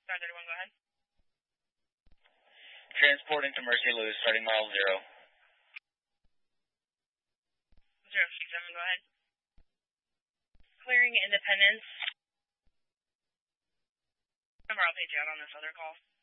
Star 31, go ahead. Transporting to Mercy Lewis, starting mile 0. 067, go ahead. Clearing Independence. Number I'll page out on this other call.